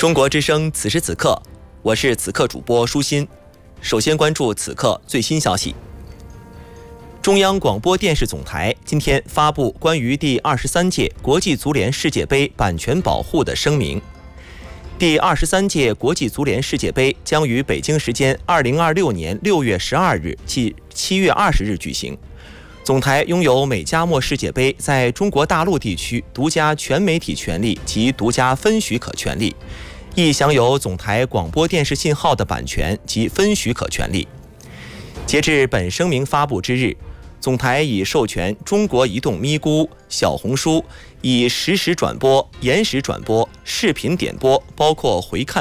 中国之声此时此刻，我是此刻主播舒心。首先关注此刻最新消息。中央广播电视总台今天发布关于第23届国际足联世界杯版权保护的声明。第23届国际足联世界杯将于北京时间2026年6月12日至7月20日举行。总台拥有美加墨世界杯在中国大陆地区独家全媒体权利及独家分许可权利，亦享有总台广播电视信号的版权及分许可权利。截至本声明发布之日，总台已授权中国移动咪咕、小红书以实时转播、延时转播、视频点播，包括回看